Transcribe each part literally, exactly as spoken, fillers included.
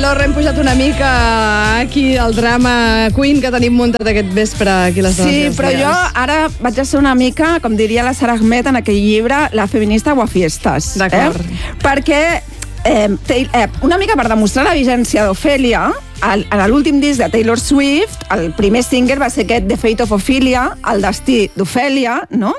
Taylor, hem pujat una mica aquí al drama Queen que tenim muntat aquest vespre aquí les dones. Sí, però jo ara vaig a ser una mica, com diria la Sarah Ahmed en aquell llibre, la feminista guafiestas. D'acord. Eh? Perquè eh, eh, una mica per demostrar la vigència d'Ophelia, a l'últim disc de Taylor Swift, el primer single va ser aquest The Fate of Ophelia, el destí d'Ophelia, no?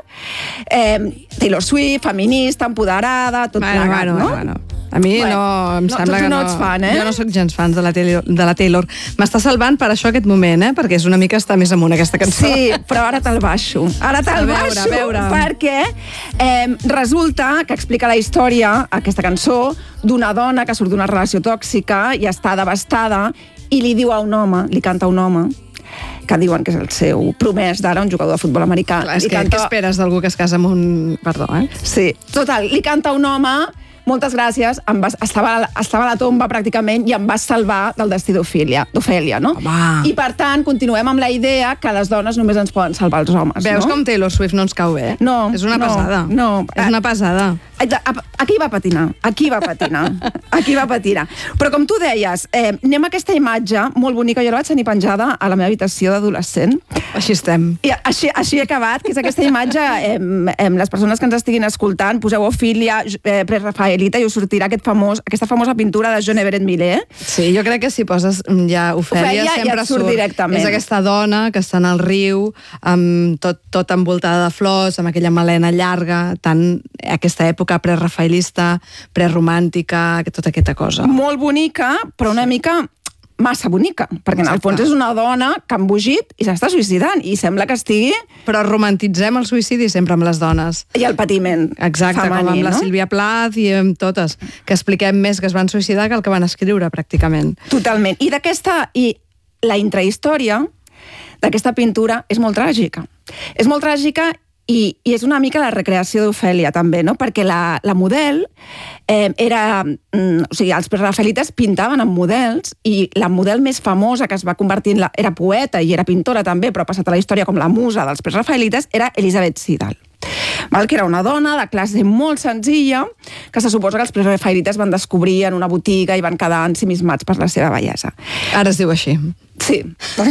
Eh, Taylor Swift, feminista, empoderada, tot bueno, plegat, bueno, no? Bueno, bueno. A mi bueno, no, em no, sembla que no... no ets fan, eh? Jo no sóc gens fans de la Taylor. De la Taylor. M'està salvant per això aquest moment, eh? Perquè és una mica estar més amunt aquesta cançó. Sí, però ara te'l baixo. Ara te'l baixo, a veure. perquè eh, resulta que explica la història, aquesta cançó, d'una dona que surt d'una relació tòxica i està devastada i li diu a un home, li canta a un home, que diuen que és el seu promès d'ara, un jugador de futbol americà. Clar, és que canta... què esperes d'algú que es casa amb un... Perdó, eh? Sí, total, li canta a un home, moltes gràcies, em vas, estava, estava a la tomba pràcticament i em vas salvar del destí d'Ofèlia, d'Ofèlia, no? Home. I per tant, continuem amb la idea que les dones només ens poden salvar els homes, Veus no? com Taylor Swift no ens cau bé? No, És una no, pesada. no. És una pesada. Aquí va patinar, aquí va patinar, aquí va patinar. Però com tu deies, eh, anem a aquesta imatge molt bonica, jo la vaig tenir penjada a la meva habitació d'adolescent. Així estem. I així, així he acabat, que és aquesta imatge, eh, eh, les persones que ens estiguin escoltant, poseu Ophelia, eh, pre-Rafaelita, i us sortirà aquest famós, aquesta famosa pintura de John Everett Millet. Sí, jo crec que si poses ja Ophelia, Ophelia sempre ja et surt directament. És aquesta dona que està en el riu, amb tot, tot envoltada de flors, amb aquella melena llarga, tant aquesta època pre-rafaelista, pre-romàntica, tota aquesta cosa. Molt bonica, però una mica massa bonica, perquè en el fons és una dona que ha embogit i s'està suïcidant, i sembla que estigui... Però romantitzem el suïcidi sempre amb les dones. I el patiment Exacte, femení, com amb la no? Sílvia Plath i amb totes, que expliquem més que es van suïcidar que el que van escriure, pràcticament. Totalment. I d'aquesta... I la intrahistòria d'aquesta pintura és molt tràgica. És molt tràgica I, i és una mica la recreació d'Ofèlia, també, no? Perquè la, la model eh, era... Mm, o sigui, els prerafaelites pintaven amb models i la model més famosa que es va convertir en la... Era poeta i era pintora també, però ha passat a la història com la musa dels prerafaelites, era Elisabeth Siddal. Val? Que era una dona de classe molt senzilla que se suposa que els prerafaelites van descobrir en una botiga i van quedar ensimismats per la seva bellesa. Ara es diu així. Sí.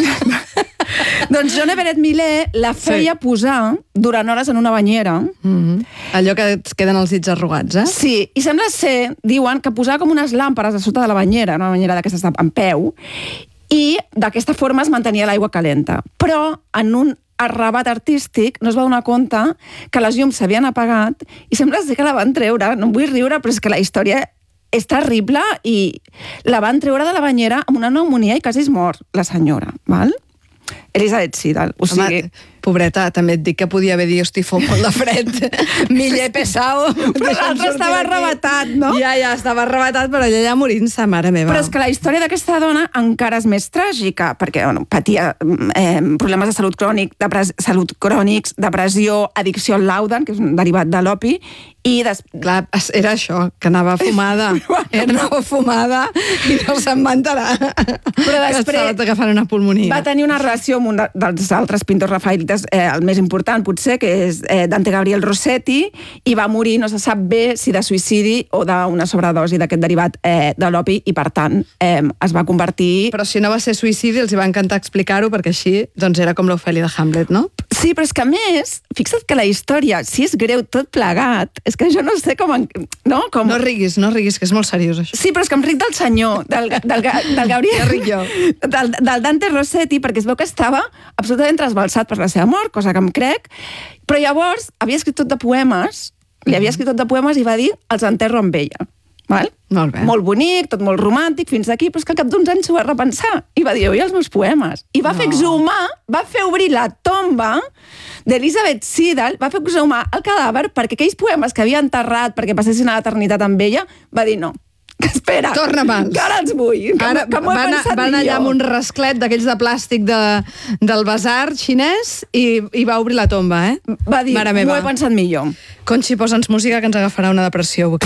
Doncs John Everett Millet la feia sí. posar durant hores en una banyera. Mm-hmm. Allò que et queden els dits arrugats, eh? Sí, i sembla ser, diuen, que posava com unes làmperes a sota de la banyera, una banyera d'aquestes en peu, i d'aquesta forma es mantenia l'aigua calenta. Però en un arrabat artístic no es va donar compte que les llums s'havien apagat i sembla ser que la van treure. No em vull riure, però és que la història és terrible i la van treure de la banyera amb una pneumonia i quasi es mor, la senyora, val? Elisabeth Siddal, o sigui... Home, pobreta, també et dic que podia haver dit hosti, fot molt de fred, Millet pesado. Però l'altre estava arrebatat, no? Ja, ja, estava arrebatat, però ella ja morint-se, mare meva. Però és que la història d'aquesta dona encara és més tràgica, perquè bueno, patia eh, problemes de salut crònic, depres salut crònics, depressió, addicció al laudan, que és un derivat de l'opi, i des... Clar, era això, que anava fumada. Era anava fumada i no se'n va enterar. Però després... Que estava agafant una pulmonia. Va tenir una relació amb un dels altres pintors rafaelites, eh, el més important potser, que és eh, Dante Gabriel Rossetti, i va morir, no se sap bé si de suïcidi o d'una sobredosi d'aquest derivat eh, de l'opi, i per tant eh, es va convertir... Però si no va ser suïcidi, els hi va encantar explicar-ho, perquè així doncs era com l'Ofèlia de Hamlet, no? Sí, però és que a més, fixa't que la història, si és greu tot plegat, és que jo no sé com... En... No, com... no riguis, no riguis, que és molt seriós, això. Sí, però és que em ric del senyor, del, del, del Gabriel... Ja ric jo. Del, del Dante Rossetti, perquè es veu que estava absolutament trasbalsat per la seva mort, cosa que em crec, però llavors havia escrit tot de poemes, li havia escrit tot de poemes i va dir els enterro amb ella. Val? Molt bé. Molt bonic, tot molt romàntic, fins aquí, però és que al cap d'uns anys s'ho va repensar i va dir, oi, els meus poemes. I va no. fer exhumar, va fer obrir la tomba d'Elisabeth Siddal, va fer exhumar el cadàver perquè aquells poemes que havia enterrat perquè passessin a l'eternitat amb ella, va dir no. Espera, torna abans. Que ara els vull. Que ara que m'ho he van, pensat van allà millor. amb un rasclet d'aquells de plàstic de, del basar xinès i, i va obrir la tomba, eh? Va dir, m'ho he pensat millor. Conxi, posa'ns música que ens agafarà una depressió.